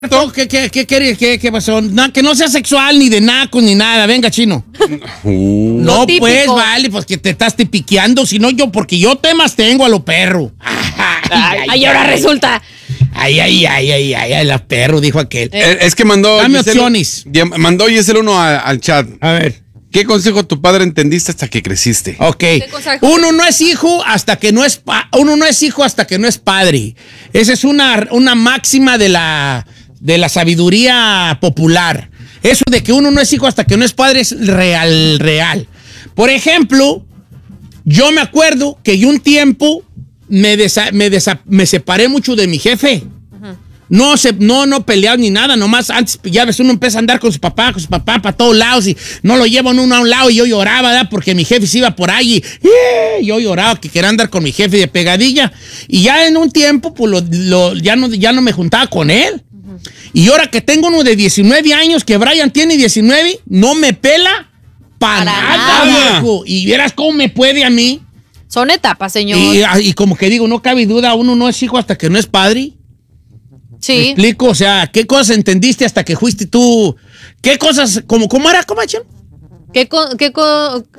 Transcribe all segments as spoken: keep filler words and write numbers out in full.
¿Qué, qué, qué, qué, qué, qué pasó? No, que no sea sexual, ni de naco, ni nada. Venga, chino. Uh, no, pues, vale, pues que te estás tipiqueando. Si no, yo, porque yo temas tengo a lo perro. Ay, ay, ay, ahora resulta. Ay, ay, ay, ay, ay, ay, la perro, dijo aquel. Eh, es que mandó... Dame opciones. Mandó Giselle uno a, al chat. A ver. ¿Qué consejo tu padre entendiste hasta que creciste? Ok. Uno no es hijo hasta que no es pa uno no es hijo hasta que no es padre. Esa es una, una máxima de la, de la sabiduría popular. Eso de que uno no es hijo hasta que no es padre es real, real. Por ejemplo, yo me acuerdo que yo un tiempo me, desa, me, desa, me separé mucho de mi jefe. No, se, no, no peleado ni nada, nomás antes, ya ves, uno empieza a andar con su papá, con su papá para todos lados y no lo llevan uno a un lado y yo lloraba, ¿verdad? Porque mi jefe se iba por ahí y yo lloraba que quería andar con mi jefe de pegadilla y ya en un tiempo, pues, lo, lo, ya, no, ya no me juntaba con él. Uh-huh. Y ahora que tengo uno de diecinueve años, que Brian tiene diecinueve, no me pela para nada, viejo. Y vieras cómo me puede a mí. Son etapas, señor. Y, y como que digo, no cabe duda, uno no es hijo hasta que no es padre. Sí. ¿Me explico? O sea, ¿qué cosas entendiste hasta que fuiste tú? ¿Qué cosas, como, cómo era, cómo hecho? ¿Qué co, qué co,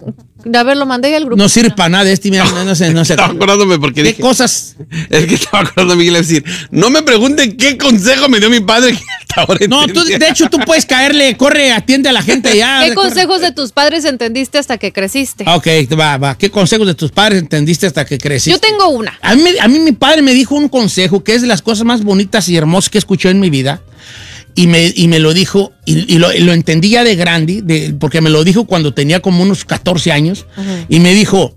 a ver, lo mandé al grupo. No sirve para nada este, mira, no, no sé, no sé. Estaba acordándome porque ¿Qué dije, cosas? Es que estaba acordándome, Miguel, decir, no me pregunten qué consejo me dio mi padre que hasta ahora No, tú, de hecho, tú puedes caerle, corre, atiende a la gente ya. ¿Qué consejos de tus padres entendiste hasta que creciste? Ok, va, va. ¿Qué consejos de tus padres entendiste hasta que creciste? Yo tengo una. A mí, a mí mi padre me dijo un consejo que es de las cosas más bonitas y hermosas que escuché en mi vida. Y me, y me lo dijo, y, y, lo, y lo entendí ya de grande, de, porque me lo dijo cuando tenía como unos catorce años. Uh-huh. Y me dijo,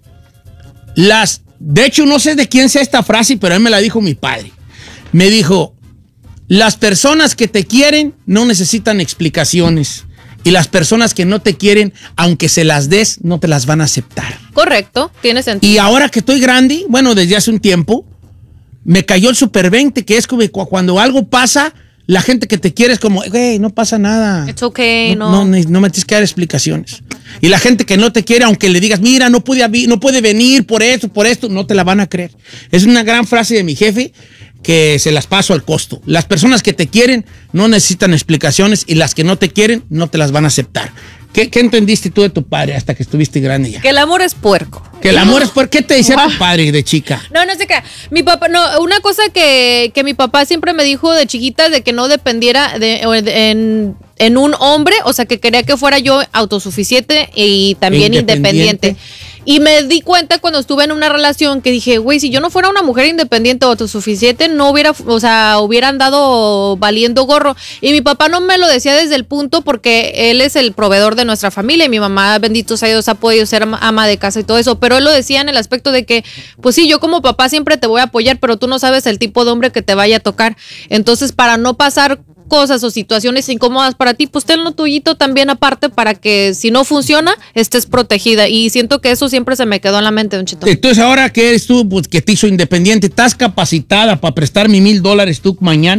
las, de hecho no sé de quién sea esta frase, pero a mí me la dijo mi padre. Me dijo, las personas que te quieren no necesitan explicaciones. Y las personas que no te quieren, aunque se las des, no te las van a aceptar. Correcto, tiene sentido. Y ahora que estoy grande, bueno, desde hace un tiempo, me cayó el super veinte, que es como cuando algo pasa... La gente que te quiere es como, güey, no pasa nada. It's okay, no. No, no, no me tienes que dar explicaciones. Y la gente que no te quiere, aunque le digas, mira, no puede, no puede venir por esto, por esto, no te la van a creer. Es una gran frase de mi jefe que se las paso al costo. Las personas que te quieren no necesitan explicaciones y las que no te quieren no te las van a aceptar. ¿Qué, qué entendiste tú de tu padre hasta que estuviste grande ya? Que el amor es puerco. Que el amor es puerco. ¿Qué te decía tu padre de chica? No, no sé qué. Mi papá, no, una cosa que, que mi papá siempre me dijo de chiquita de que no dependiera de, de en, en un hombre, o sea, que quería que fuera yo autosuficiente y también independiente. independiente. Y me di cuenta cuando estuve en una relación que dije, güey, si yo no fuera una mujer independiente o autosuficiente, no hubiera, o sea, hubiera andado valiendo gorro. Y mi papá no me lo decía desde el punto porque él es el proveedor de nuestra familia y mi mamá, bendito sea Dios, ha podido ser ama de casa y todo eso. Pero él lo decía en el aspecto de que, pues sí, yo como papá siempre te voy a apoyar, pero tú no sabes el tipo de hombre que te vaya a tocar. Entonces, para no pasar cosas o situaciones incómodas para ti, pues ten lo tuyito también aparte para que si no funciona, estés protegida. Y siento que eso siempre se me quedó en la mente, Don Cheto. Entonces, ahora que eres tú, pues, que te hizo independiente, ¿estás capacitada para prestarme mil dólares tú mañana?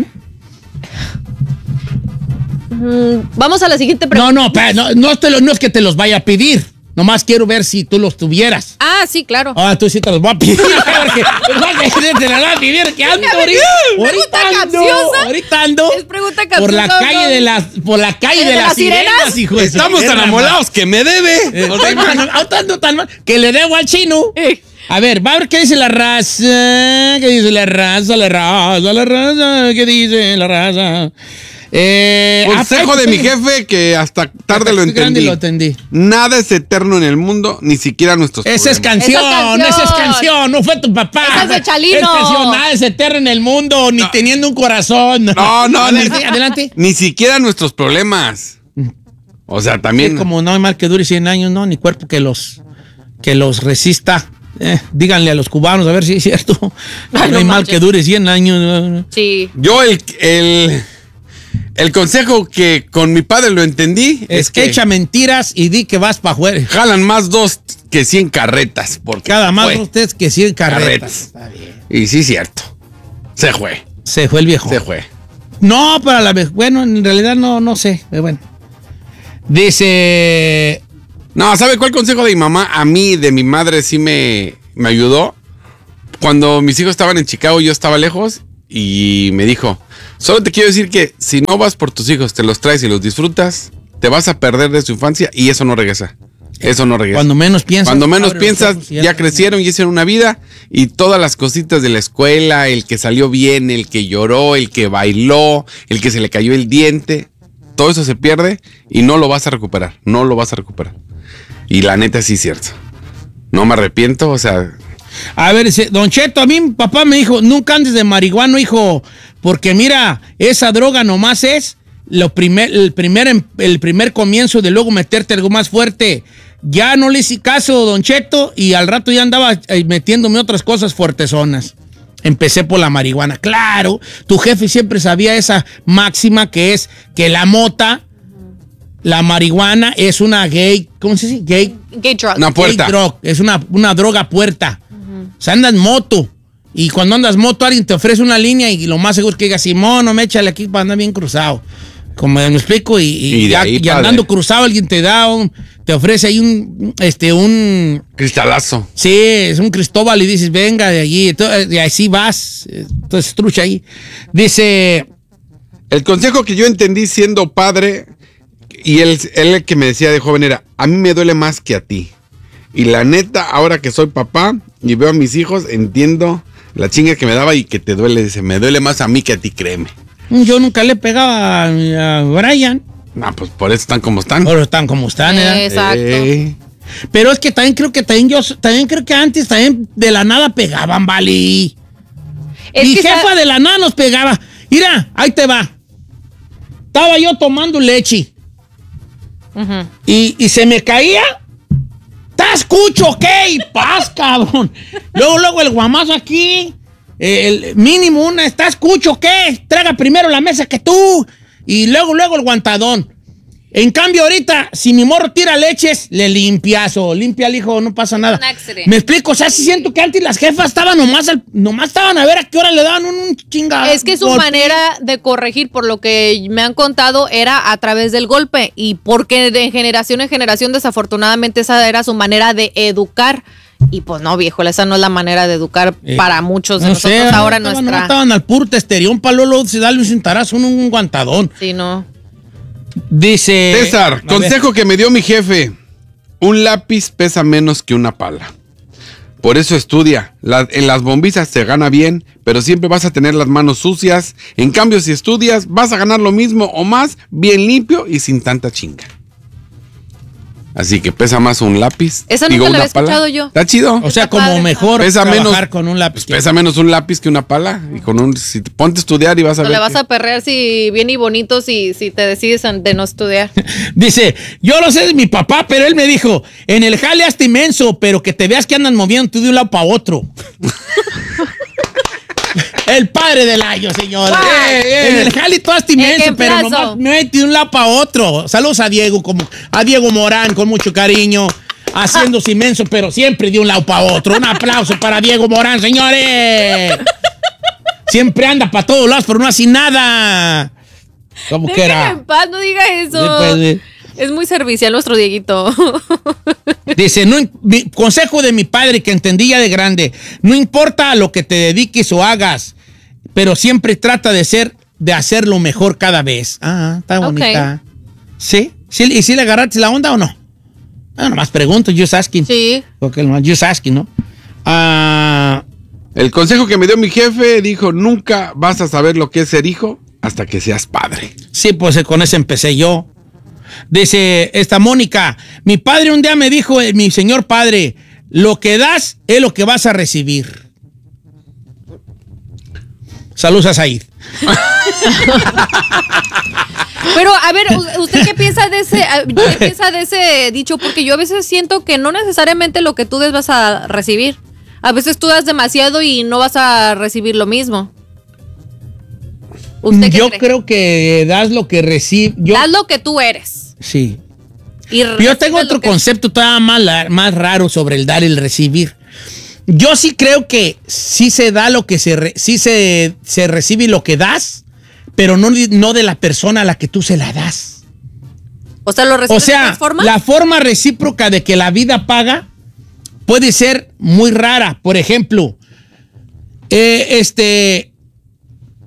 Mm, vamos a la siguiente pregunta. No, no, pa, no, no, te lo, no es que te los vaya a pedir. Nomás quiero ver si tú los tuvieras. Ah, sí, claro. Ah, tú sí te los voy a pedir. Porque te los voy a pedir. Que ando ahorita. Pregunta ahorita capciosa. Ando, ahorita ando. Es pregunta capciosa. Por la calle no. de las, por la calle de, de las, las sirenas, sirenas, hijo de Estamos tan amolados que me debe. Eh, ahorita ando tan mal que le debo al chino. Eh. A ver, va a ver qué dice la raza. ¿Qué dice la raza? La raza, la raza. ¿Qué dice la raza? Eh, Consejo ah, de mi jefe que hasta tarde lo entendí. lo entendí. Nada es eterno en el mundo, ni siquiera nuestros Esa es problemas. canción, Esa es canción. esa es canción, no fue tu papá. Esa es de Chalino. Es canción, nada es eterno en el mundo, ni No. teniendo un corazón. No, no, A ver, ni- sí, adelante. Ni siquiera nuestros problemas. O sea, también. Sí, como no hay mal que dure cien años, no, ni cuerpo que los, que los resista. Eh, díganle a los cubanos, a ver si es cierto. Ay, no no hay mal manches. que dure cien años. Sí. Yo el, el, el consejo que con mi padre lo entendí Es es que que echa mentiras y di que vas para afuera. jalan más dos que cien carretas. Porque Cada más fue. ustedes que cien carretas. Carretas. Y sí, cierto. Se fue. Se fue el viejo. Se fue. No, para la vez. Bueno, en realidad no, no sé. Pero bueno. Dice. No, ¿sabe cuál consejo de mi mamá? A mí, de mi madre, sí me, me ayudó. Cuando mis hijos estaban en Chicago, yo estaba lejos y me dijo, solo te quiero decir que si no vas por tus hijos, te los traes y los disfrutas, te vas a perder de su infancia y eso no regresa. Eso no regresa. Cuando menos piensas. Cuando menos piensas, ya crecieron y hicieron una vida y todas las cositas de la escuela, el que salió bien, el que lloró, el que bailó, el que se le cayó el diente, todo eso se pierde y no lo vas a recuperar, no lo vas a recuperar. Y la neta sí es cierto. No me arrepiento, o sea... A ver, Don Cheto, a mí mi papá me dijo, nunca andes de marihuana, hijo, porque mira, esa droga nomás es lo primer, el, primer, el primer comienzo de luego meterte algo más fuerte. Ya no le hice caso, Don Cheto, y al rato ya andaba metiéndome otras cosas fuertezonas. Empecé por la marihuana. Claro, tu jefe siempre sabía esa máxima que es que la mota, la marihuana es una gay, ¿cómo se dice? Gay. Gay drug. Una puerta. Gay drug, es una, una droga puerta. Uh-huh. O sea, andas moto. Y cuando andas moto, alguien te ofrece una línea y lo más seguro es que diga, Simón, no me échale aquí para andar bien cruzado. Como me explico, y, y, y, ya, ahí, y andando cruzado alguien te da un, te ofrece ahí un, este, un... cristalazo. Sí, es un Cristóbal y dices, venga de allí, entonces, y así vas, entonces trucha ahí. Dice... El consejo que yo entendí siendo padre, y él, él el que me decía de joven era, a mí me duele más que a ti. Y la neta, ahora que soy papá y veo a mis hijos, entiendo la chinga que me daba y que te duele, dice, me duele más a mí que a ti, créeme. Yo nunca le pegaba a, a Brian. No, pues por eso están como están. Por eso están como están, ¿eh? Exacto. Eh. Pero es que también creo que también yo, también creo que antes también de la nada pegaban, vale. Es Mi que jefa sa- de la nada nos pegaba. Mira, ahí te va. Estaba yo tomando leche. Uh-huh. Y, y se me caía. ¿Estás cucho qué? Y paz, cabrón. Luego, luego el guamazo aquí. Eh, el mínimo una, ¿estás cucho qué? Traga primero la mesa que tú. Y luego, luego el guantadón. En cambio, ahorita, si mi morro tira leches, le limpias o limpia al hijo, no pasa nada. Un accidente. Me explico, o sea, sí siento que antes las jefas estaban nomás, al, nomás estaban a ver a qué hora le daban un, un chingado. Es que su golpe. manera de corregir, por lo que me han contado, era a través del golpe. Y porque de generación en generación, desafortunadamente, esa era su manera de educar. Y pues no, viejo, esa no es la manera de educar Eh, para muchos de no nosotros sé, ahora no, nuestra. No estaban al puro testerión, palo, luego se darle un cintarazo, un, un guantadón. Sí, no. Dice... César, a ver. consejo que me dio mi jefe. Un lápiz pesa menos que una pala. Por eso estudia. La- en las bombizas se gana bien, pero siempre vas a tener las manos sucias. En cambio, si estudias, vas a ganar lo mismo o más, bien limpio y sin tanta chinga. Así que pesa más un lápiz. Esa digo, nunca la una había pala. escuchado yo. Está chido. O sea, Está como padre, mejor Pesa trabajar menos- con un lápiz. Pues pesa menos un lápiz que una pala. Y con un, si te ponte a estudiar y vas a No ver. le vas que- a perrear si bien y bonito si, si te decides de no estudiar. Dice, yo lo sé de mi papá, pero él me dijo, en el jale hasta inmenso, pero que te veas que andan moviendo tú de un lado para otro. El padre del año, señor. ¡Ay! En el jale tú hasta inmenso, pero Ejemplazo. nomás me metí de un lado para otro. Saludos a Diego, como, a Diego Morán, con mucho cariño. Haciéndose inmenso, pero siempre de un lado para otro. Un aplauso para Diego Morán, señores. Siempre anda para todos lados, pero no hace nada. ¿Cómo que Déjalo era? en paz, no diga eso. Después de- Es muy servicial nuestro Dieguito. Dice, no, mi- consejo de mi padre que entendí ya de grande, no importa a lo que te dediques o hagas, pero siempre trata de ser, de hacerlo mejor cada vez. Ah, está bonita. ¿Sí? ¿Sí? ¿Y si le agarraste la onda o no? Ah, nomás pregunto, just asking. Sí. Porque nomás just asking, ¿no? Ah, El consejo que me dio mi jefe dijo, nunca vas a saber lo que es ser hijo hasta que seas padre. sí, pues eh, con ese empecé yo. Dice esta Mónica, mi padre un día me dijo, eh, mi señor padre, lo que das es lo que vas a recibir. Saludos a Said. Pero, a ver, u- ¿usted qué piensa de ese, a- qué piensa de ese dicho? Porque yo a veces siento que no necesariamente lo que tú des vas a recibir. A veces tú das demasiado y no vas a recibir lo mismo. ¿Usted qué Yo cree? creo que das lo que recibes. Das lo que tú eres. Sí. Y Yo tengo recibes otro lo que- concepto todavía más, la- más raro sobre el dar y el recibir. Yo sí creo que sí se da lo que se, re- sí se, se recibe lo que das, pero no, no de la persona a la que tú se la das. O sea, ¿lo recibes O de sea, todas formas? la forma recíproca de que la vida paga puede ser muy rara. Por ejemplo, eh, este,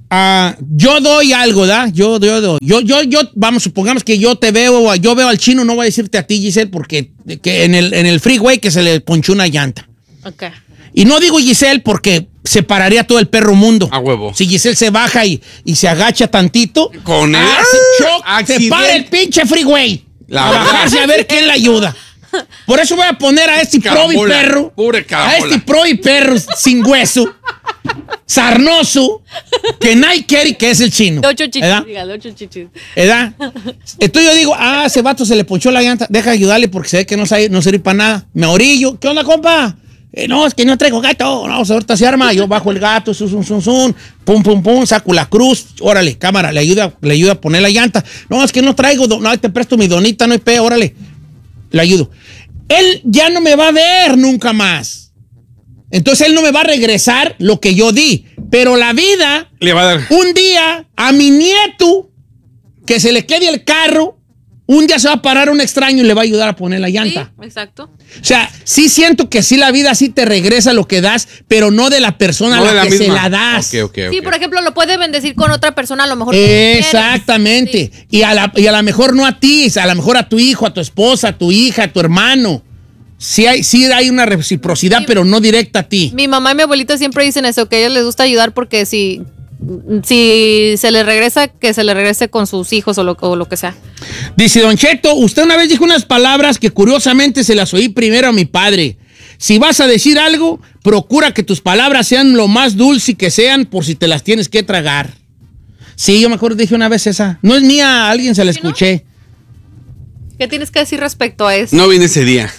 uh, yo doy algo, ¿da? Yo, yo doy. Yo, yo, yo, vamos, supongamos que yo te veo, yo veo al chino, no voy a decirte a ti, Giselle, porque que en, el, en el freeway que se le ponchó una llanta. Ok. Y no digo Giselle porque se pararía todo el perro mundo. A huevo. Si Giselle se baja y, y se agacha tantito. Con él. Ah, se para el pinche freeway. La a bajarse a ver quién le ayuda. Por eso voy a poner a este pro y perro. Pure a este pro y perro sin hueso, sarnoso, que nadie quiere, que es el chino. Ocho chichis, ¿Verdad? dígale, ocho chichis. ¿Verdad? Entonces yo digo, ah, ese vato se le ponchó la llanta, deja ayudarle porque se ve que no, sabe, no sirve para nada. Me orillo. ¿Qué onda, compa? Eh, no, es que no traigo gato. No, ahorita se arma. Yo bajo el gato, zum, zum, zum, zum, pum, pum, pum, saco la cruz. Órale, cámara, le ayuda, le ayuda a poner la llanta. No, es que no traigo, no, te presto mi donita, no hay pe, órale. Le ayudo. Él ya no me va a ver nunca más. Entonces él no me va a regresar lo que yo di. Pero la vida, le va a dar. Un día, a mi nieto, que se le quede el carro, un día se va a parar un extraño y le va a ayudar a poner la llanta. Sí, exacto. O sea, sí siento que sí la vida sí te regresa lo que das, pero no de la persona No a la, de la que misma. se la das. Okay, okay, okay. Sí, por ejemplo, lo puede bendecir con otra persona a lo mejor. que Exactamente. Sí. Y, a la, y a lo mejor no a ti, a lo mejor a tu hijo, a tu esposa, a tu hija, a tu hermano. Sí hay, sí hay una reciprocidad, Sí. pero no directa a ti. Mi mamá y mi abuelita siempre dicen eso, que a ellos les gusta ayudar porque si, si se le regresa, que se le regrese con sus hijos o lo, o lo que sea. Dice Don Cheto, usted una vez dijo unas palabras que curiosamente se las oí primero a mi padre. Si vas a decir algo, procura que tus palabras sean lo más dulce que sean por si te las tienes que tragar. Sí, yo me acuerdo, dije una vez esa. No es mía, a alguien se la ¿Sí, no? escuché. ¿Qué tienes que decir respecto a eso? No vine ese día.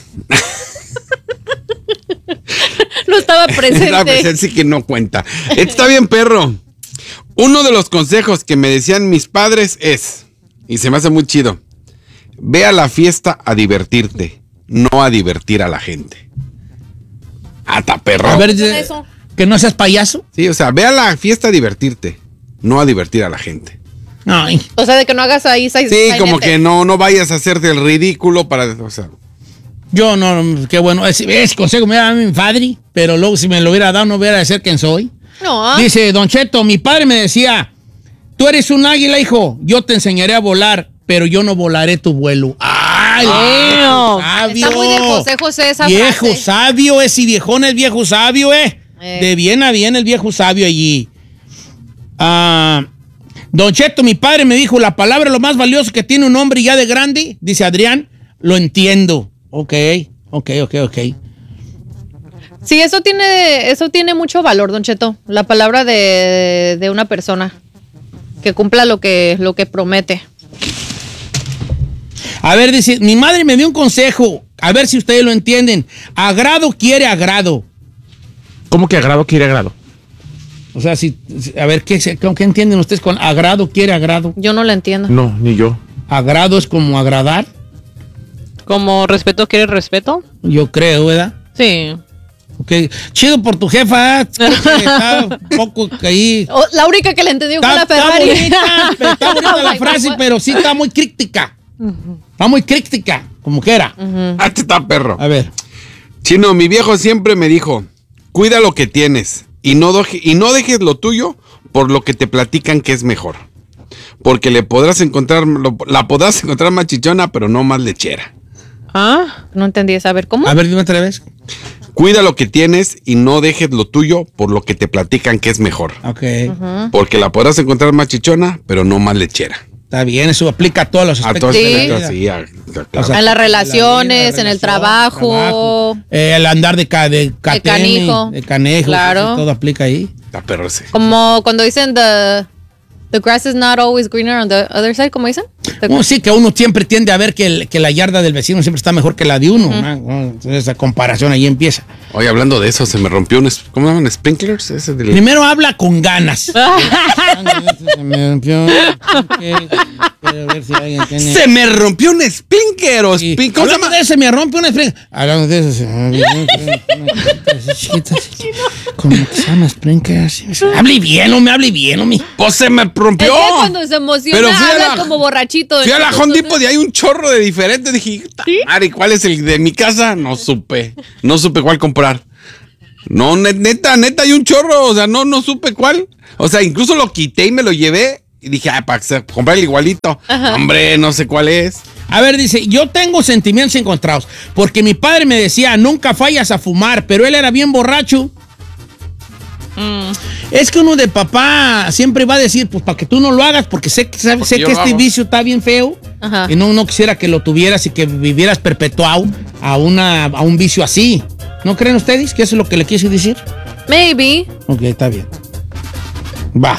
No estaba presente. Estaba presente, sí que no cuenta. Está bien, perro. Uno de los consejos que me decían mis padres es, y se me hace muy chido, ve a la fiesta a divertirte, no a divertir a la gente. Ata, perro. A ver, ¿Cómo eh, eso? que no seas payaso. Sí, o sea, ve a la fiesta a divertirte, no a divertir a la gente. Ay. O sea, de que no hagas ahí seis. Sí, como que no, no vayas a hacerte el ridículo para, o sea. Yo no, qué bueno. Ese, ese consejo me da mi padre, pero luego si me lo hubiera dado no hubiera de ser quien soy. No. Dice Don Cheto, mi padre me decía, tú eres un águila, hijo, yo te enseñaré a volar, pero yo no volaré tu vuelo. ¡Ay, viejo sabio! Está muy de José José esa Viejo frase. sabio, ese viejón es viejo sabio, eh. Eh. De bien a bien el viejo sabio allí. Ah, Don Cheto, mi padre me dijo, la palabra lo más valioso que tiene un hombre ya de grande, dice Adrián, lo entiendo. Ok, ok, ok, ok. Sí, eso tiene, eso tiene mucho valor, Don Cheto. La palabra de, de una persona que cumpla lo que, lo que promete. A ver, dice, mi madre me dio un consejo, a ver si ustedes lo entienden. Agrado quiere agrado. ¿Cómo que agrado quiere agrado? O sea, si, a ver, ¿qué, ¿qué entienden ustedes con agrado quiere agrado? Yo no lo entiendo. No, ni yo. Agrado es como agradar, Como respeto quiere respeto. yo creo, ¿verdad? Sí. Ok, chido por tu jefa, creo que está un poco ahí. Oh, la única que le entendió fue Está, la está Ferrari. bonita, pero está bonita la Ay, frase, guau. pero sí está muy críptica. Está muy críptica, como quiera. Ah, te está, perro. A ver. Chino, mi viejo siempre me dijo, cuida lo que tienes y no, doje- y no dejes lo tuyo por lo que te platican que es mejor. Porque le podrás encontrar, lo- la podrás encontrar más chichona, pero no más lechera. Ah, no entendí esa. A ver, ¿cómo? A ver, dime otra vez. Cuida lo que tienes y no dejes lo tuyo por lo que te platican que es mejor. Ok. Porque la podrás encontrar más chichona, pero no más lechera. Está bien, eso aplica a todos los A aspectos todas de la Sí. vida. estas, sí, a- a- claro. O sea, En las la relaciones, vida, en el relación, trabajo. eh, el andar de, ca, de, catene, canijo. de canejo. Claro. Todo aplica ahí. Está perro ese. Como cuando dicen the, the grass is not always greener on the other side, ¿cómo dicen? The- Bueno, sí, que uno siempre tiende a ver que, el- que la yarda del vecino siempre está mejor que la de uno. ¿no? Entonces, esa comparación ahí empieza. Oye, hablando de eso, se me rompió un... es- ¿Cómo se llaman? ¿Sprinklers? Ese del... Primero habla con ganas. Se me rompió. Quiero ver si alguien tiene- Se me rompió un sprinkler o Sí. spin- ¿Cómo se Hablando llama? de eso, me rompe una spring. Hablando de eso, se me rompió una cosita así chiquita, así. ¿Cómo que se llama sprinkler? Así. Hable bien, no me hable bien, homie. Pues se me Es rompió. que cuando se emociona Pero fui a habla la- como borrachito. Fui a la entonces- Home Depot y hay un chorro de diferentes. Dije, "Ta madre, ¿cuál es el de mi casa? No supe. No supe cuál comprar. No, neta, neta, hay un chorro. O sea, no, no supe cuál. O sea, incluso lo quité y me lo llevé. Y dije, ah, para comprar el igualito. Ajá. Hombre, no sé cuál es. A ver, dice, yo tengo sentimientos encontrados. Porque mi padre me decía, nunca fallas a fumar. Pero él era bien borracho. Mm. Es que uno de papá siempre va a decir, pues para que tú no lo hagas. Porque sé, sé, porque sé que este hago. vicio está bien feo. Ajá. Y no, no quisiera que lo tuvieras y que vivieras perpetuado a, una, a un vicio así. ¿No creen ustedes que eso es lo que le quise decir? Maybe. Ok, está bien. Va.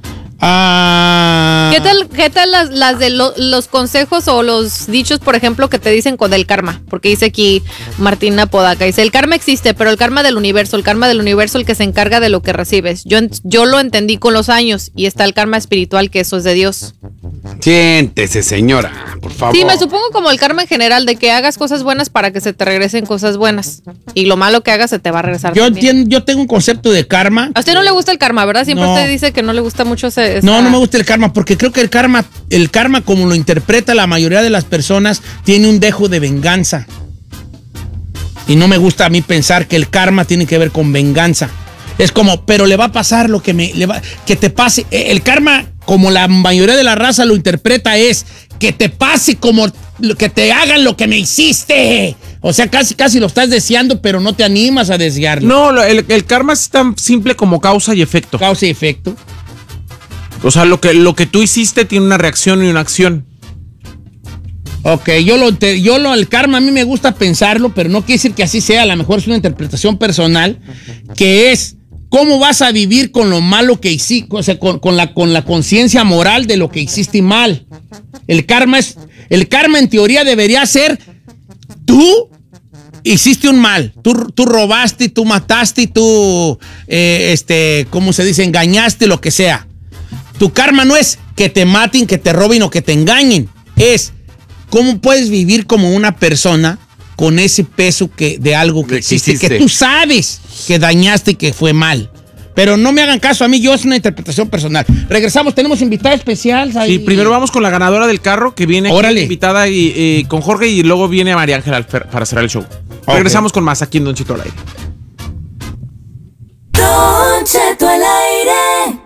Ah. ¿Qué tal, qué tal las, las de lo, los consejos o los dichos, por ejemplo, que te dicen con el karma? Porque dice aquí Martina Podaca, dice, el karma existe, pero el karma del universo, el karma del universo, el que se encarga de lo que recibes. Yo, yo lo entendí con los años y está el karma espiritual, que eso es de Dios. Siéntese, señora, por favor. Sí, me supongo como el karma en general, de que hagas cosas buenas para que se te regresen cosas buenas. Y lo malo que hagas se te va a regresar. Yo también. entiendo, yo tengo un concepto de karma. A usted no le gusta el karma, ¿verdad? Siempre no. Usted dice que no le gusta mucho ese... Esa... No, no me gusta el karma, porque creo que el karma, el karma, como lo interpreta la mayoría de las personas, tiene un dejo de venganza. Y no me gusta a mí pensar que el karma tiene que ver con venganza. Es como, pero le va a pasar lo que me... Le va, que te pase... El karma, como la mayoría de la raza lo interpreta, es que te pase como... Que te hagan lo que me hiciste. O sea, casi, casi lo estás deseando, pero no te animas a desearlo. No, el, el karma es tan simple como causa y efecto. Causa y efecto. O sea, lo que, lo que tú hiciste tiene una reacción y una acción. Ok, yo lo, te, yo lo, el karma a mí me gusta pensarlo, pero no quiere decir que así sea, a lo mejor es una interpretación personal, que es cómo vas a vivir con lo malo que hiciste, o sea, con, con la, con la conciencia moral de lo que hiciste mal. El karma es, el karma en teoría debería ser, tú hiciste un mal, tú, tú robaste, tú mataste, tú, eh, este, ¿cómo se dice? Engañaste, lo que sea. Tu karma no es que te maten, que te roben o que te engañen. Es cómo puedes vivir como una persona con ese peso que, de algo que existe, que tú sabes que dañaste y que fue mal. Pero no me hagan caso a mí, yo es una interpretación personal. Regresamos, tenemos invitada especial. Ahí. Sí, primero vamos con la ganadora del carro, que viene aquí invitada y, eh, con Jorge, y luego viene María Ángela para cerrar el show. Okay. Regresamos con más aquí en Don Cheto al aire. Don Cheto al aire.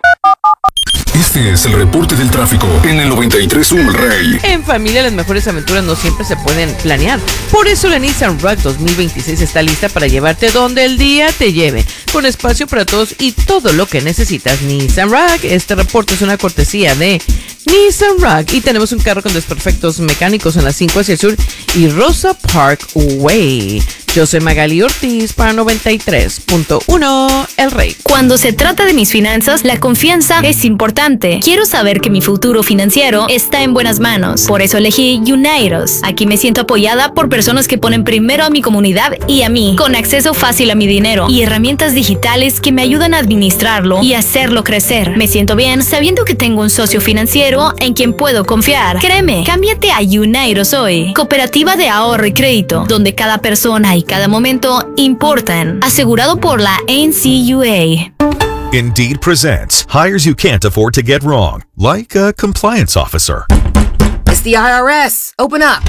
Este es el reporte del tráfico en el noventa y tres punto uno El Rey. En familia, las mejores aventuras no siempre se pueden planear. Por eso la Nissan Rogue dos mil veintiséis está lista para llevarte donde el día te lleve. Con espacio para todos y todo lo que necesitas. Nissan Rogue. Este reporte es una cortesía de Nissan Rogue. Y tenemos un carro con desperfectos mecánicos en la cinco hacia el sur y Rosa Park Way. Yo soy Magali Ortiz para noventa y tres punto uno El Rey. Cuando se trata de mis finanzas, la confianza es importante. Quiero saber que mi futuro financiero está en buenas manos. Por eso elegí Unidos. Aquí me siento apoyada por personas que ponen primero a mi comunidad y a mí, con acceso fácil a mi dinero y herramientas digitales que me ayudan a administrarlo y hacerlo crecer. Me siento bien sabiendo que tengo un socio financiero en quien puedo confiar. Créeme, cámbiate a Unidos hoy. Cooperativa de ahorro y crédito, donde cada persona y cada momento importan. Asegurado por la N C U A. Indeed presents hires you can't afford to get wrong, like a compliance officer. It's the I R S. Open up.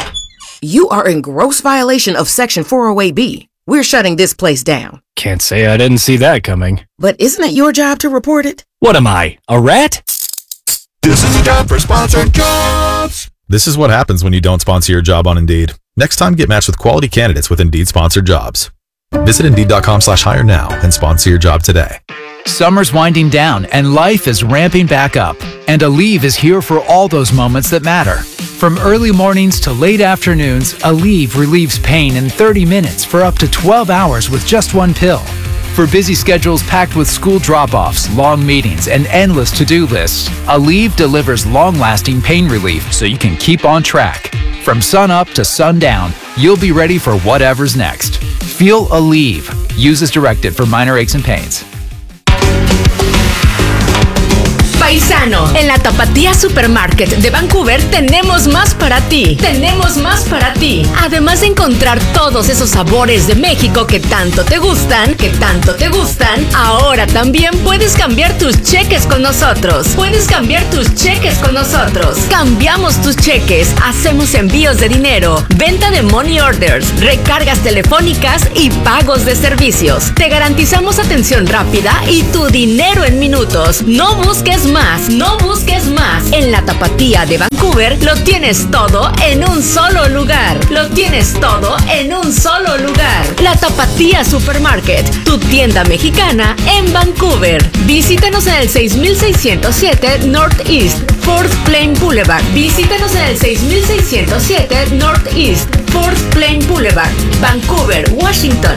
You are in gross violation of Section four oh eight B. We're shutting this place down. Can't say I didn't see that coming. But isn't it your job to report it? What am I, a rat? This is a job for sponsored jobs. This is what happens when you don't sponsor your job on Indeed. Next time, get matched with quality candidates with Indeed sponsored jobs. Visit Indeed.com slash hire now and sponsor your job today. Summer's winding down and life is ramping back up. And Aleve is here for all those moments that matter. From early mornings to late afternoons, Aleve relieves pain in thirty minutes for up to twelve hours with just one pill. For busy schedules packed with school drop-offs, long meetings, and endless to-do lists, Aleve delivers long-lasting pain relief so you can keep on track. From sun up to sundown, you'll be ready for whatever's next. Feel Aleve. Use as directed for minor aches and pains. Paisano, en la Tapatía Supermarket de Vancouver tenemos más para ti. Tenemos más para ti. Además de encontrar todos esos sabores de México que tanto te gustan, que tanto te gustan, ahora también puedes cambiar tus cheques con nosotros. Puedes cambiar tus cheques con nosotros. Cambiamos tus cheques, hacemos envíos de dinero, venta de money orders, recargas telefónicas y pagos de servicios. Te garantizamos atención rápida y tu dinero en minutos. No busques más, no busques más. En la Tapatía de Vancouver lo tienes todo en un solo lugar. Lo tienes todo en un solo lugar. La Tapatía Supermarket, tu tienda mexicana en Vancouver. Visítanos en el seis mil seiscientos siete Northeast Fourth Plain Boulevard. Visítanos en el seis mil seiscientos siete Northeast Fourth Plain Boulevard, Vancouver, Washington.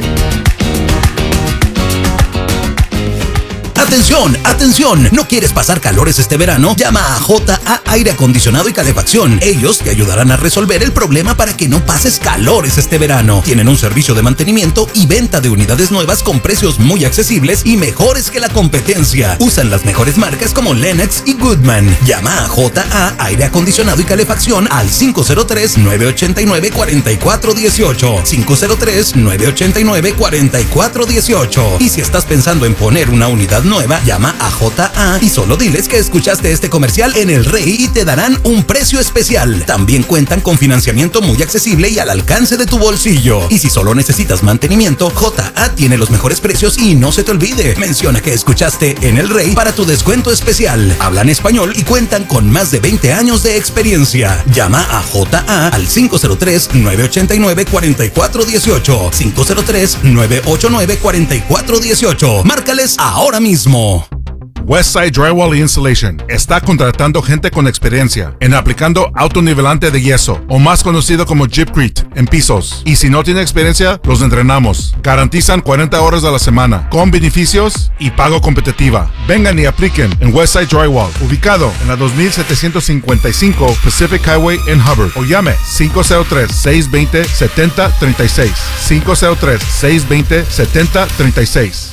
Atención, atención, ¿no quieres pasar calores este verano? Llama a J A Aire Acondicionado y Calefacción. Ellos te ayudarán a resolver el problema para que no pases calores este verano. Tienen un servicio de mantenimiento y venta de unidades nuevas con precios muy accesibles y mejores que la competencia. Usan las mejores marcas como Lennox y Goodman. Llama a J A Aire Acondicionado y Calefacción al cinco cero tres, nueve ocho nueve, cuatro cuatro uno ocho. cinco cero tres, nueve ocho nueve, cuatro cuatro uno ocho. Y si estás pensando en poner una unidad nueva, llama a J A y solo diles que escuchaste este comercial en El Rey y te darán un precio especial. También cuentan con financiamiento muy accesible y al alcance de tu bolsillo. Y si solo necesitas mantenimiento, J A tiene los mejores precios y no se te olvide, menciona que escuchaste en El Rey para tu descuento especial. Hablan español y cuentan con más de veinte años de experiencia. Llama a J A al cinco cero tres, nueve ocho nueve, cuatro cuatro uno ocho. cinco cero tres, nueve ocho nueve, cuatro cuatro uno ocho. Márcales ahora mismo. Westside Drywall Installation está contratando gente con experiencia en aplicando autonivelante de yeso, o más conocido como Gypcrete, en pisos. Y si no tiene experiencia, los entrenamos. Garantizan cuarenta horas a la semana, con beneficios y pago competitiva. Vengan y apliquen en Westside Drywall, ubicado en la dos mil setecientos cincuenta y cinco Pacific Highway en Hubbard. O llame cinco cero tres, seis dos cero, siete cero tres seis. cinco cero tres, seis dos cero, siete cero tres seis.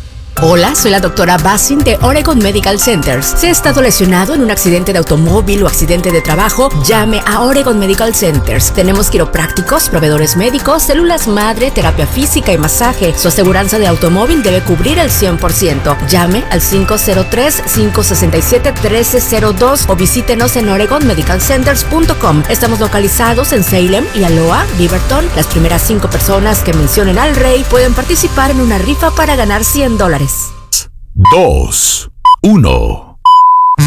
Hola, soy la doctora Basin de Oregon Medical Centers. Si ha estado lesionado en un accidente de automóvil o accidente de trabajo, llame a Oregon Medical Centers. Tenemos quiroprácticos, proveedores médicos, células madre, terapia física y masaje. Su aseguranza de automóvil debe cubrir el cien por ciento. Llame al cinco cero tres, cinco seis siete, uno tres cero dos o visítenos en oregon medical centers punto com. Estamos localizados en Salem y Aloha, Beaverton. Las primeras cinco personas que mencionen al Rey pueden participar en una rifa para ganar cien dólares. dos, uno.